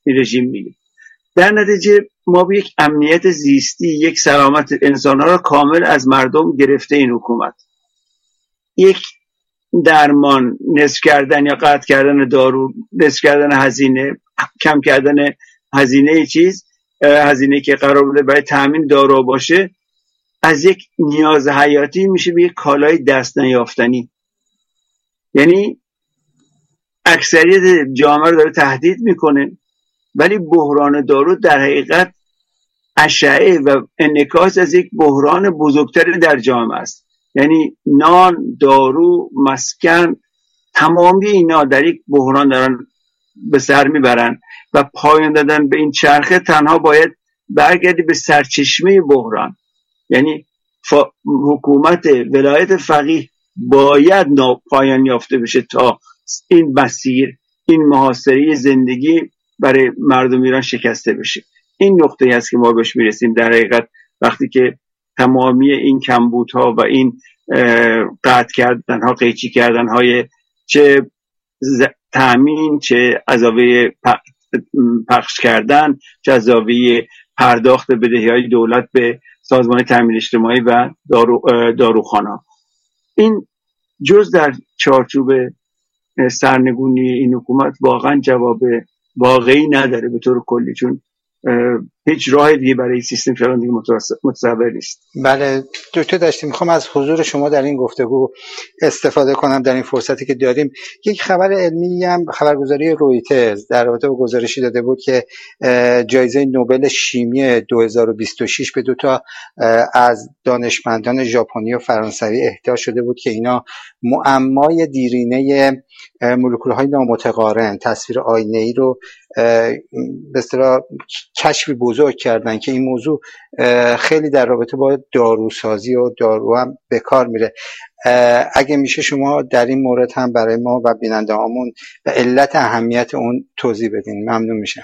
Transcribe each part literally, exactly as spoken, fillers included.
رژیم میگیم. در نتیجه ما به یک امنیت زیستی، یک سلامت انسانها را کامل از مردم گرفته این حکومت. یک درمان نصف کردن یا قطع کردن دارو، نصف کردن هزینه، کم کردن هزینه چیز، هزینه که قرار بوده برای تامین دارو باشه، از یک نیاز حیاتی میشه به یک کالای دست نیافتنی. یعنی اکثریت جامعه رو داره تهدید میکنه، ولی بحران دارو در حقیقت اشعه و انعکاس از یک بحران بزرگتری در جامعه است. یعنی نان، دارو، مسکن، تمامی اینا در یک بحران دارن به سر میبرن و پایان دادن به این چرخه تنها باید برگردی به سرچشمه بحران. یعنی حکومت ولایت فقیه باید پایان یافته بشه تا این مسیر، این محاصره زندگی برای مردم ایران شکسته بشه. این نقطه‌ای است که ما بهش میرسیم در حقیقت وقتی که تمامی این کمبودها و این قطع کردنها، قیچی کردنهای چه تامین، چه عذابه پخش کردن، چه عذابه پرداخت بدهی‌های دولت به سازمان تامین اجتماعی و دارو داروخانه، این جز در چارچوب سرنگونی این حکومت واقعا جواب واقعی نداره به طور کلی، چون هیچ راه دیگه برای سیستم شدن دیگه متصور نیست. بله دکتر داشتیم، میخوام از حضور شما در این گفتگو استفاده کنم در این فرصتی که داریم. یک خبر علمی هم، خبرگزاری رویترز در رابطه با گزارشی داده بود که جایزه نوبل شیمی دو هزار و بیست و شش به دو تا از دانشمندان ژاپنی و فرانسوی اهدا شده بود که اینا معمای دیرینه مولکول‌های نامتقارن، تصویر آینه‌ای رو به اصطلاح کشفی بزرگ کردن که این موضوع خیلی در رابطه با داروسازی و دارو هم به کار میره. اگه میشه شما در این مورد هم برای ما و بیننده هامون و علت اهمیت اون توضیح بدین، ممنون میشم.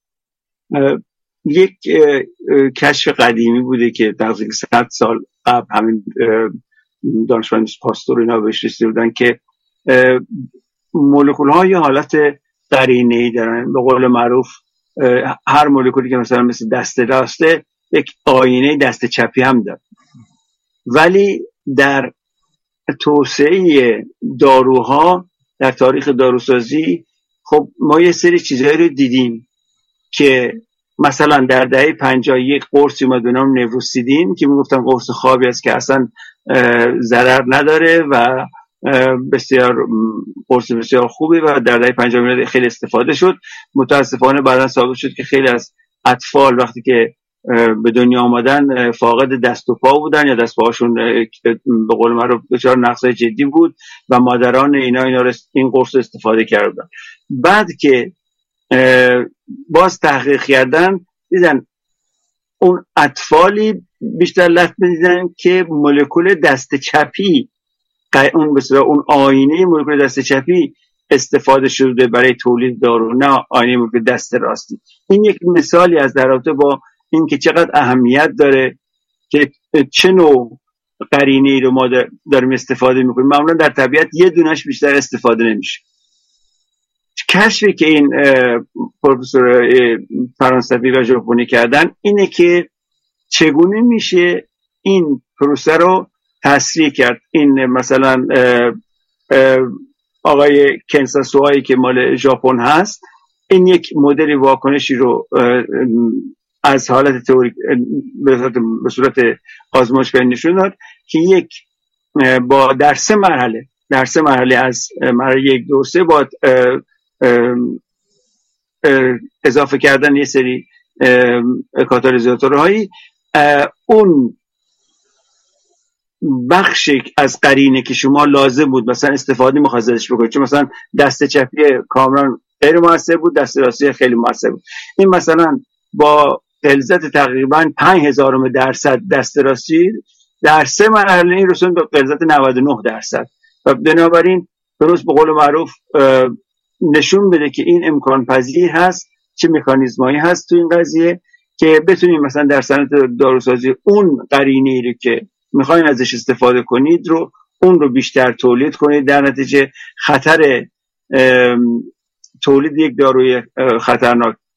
یک کشف قدیمی بوده که تقریبا صد سال قبل همین دانشمند پاستور اینا بهش رسیده بودن که مولکول ها یه حالت قرینه‌ای دارن. به قول معروف هر مولکولی که مثلا مثل دست راسته یک آینه دست چپی هم داره، ولی در توسعه داروها در تاریخ داروسازی خب ما یه سری چیزهایی رو دیدیم که مثلا در دهه پنجاه یک قرصی اومد به نام نوروسیدین که میگفتن قرص خوابی است که اصلا ضرر نداره و بسیار قرص بسیار خوبی و در دهه پنجاه خیلی استفاده شد. متاسفانه بعدا ثابت شد که خیلی از اطفال وقتی که به دنیا آمدن فاقد دست و پا بودن یا دست پاهاشون به قول معروف دچار نقص جدی بود و مادران اینا اینا این قرص استفاده کردن. بعد که باز تحقیق کردن دیدن اون اطفالی بیشتر لطمه می‌دیدن که مولکول دست چپی، اون بسیار اون آینه مولکول دست چپی استفاده شده برای تولید دارو، نه آینه مولکول دست راستی. این یک مثالی از در رابطه با این که چقدر اهمیت داره که چه نوع قرینه‌ای رو ما داریم استفاده می‌کنیم. معمولا در طبیعت یه دونش بیشتر استفاده نمیشه. کشفی که این پروفسور فرانسوی و ژاپنی کردن اینه که چگونه میشه این پروسه رو تسریع کرد. این مثلا آقای کنساسوایی که مال ژاپن هست، این یک مدل واکنشی رو از حالت تئوریک به صورت آزمایشگاهی نشون داد که یک با در سه مرحله در سه مرحله از مرحله یک دو سه با اضافه کردن یه سری کاتالیزاتورهایی اون بخشی از قرینه که شما لازم بود مثلا استفاده می‌خواید ازش بکنید، چون مثلا دست چپی کاملا غیر موثر بود، دست راستی خیلی موثر بود، این مثلا با غلظت تقریبا پنج هزارم درصد دست راستی در سه مرحله این رسوند به غلظت نود و نه درصد و بنابراین درست به قول معروف نشون بده که این امکان پذیر هست، چه مکانیزمایی هست تو این قضیه که بتونیم مثلا در صنعت داروسازی اون قرینه‌ای رو که میخواین ازش استفاده کنید رو اون رو بیشتر تولید کنید، در نتیجه خطر تولید یک داروی خطرناک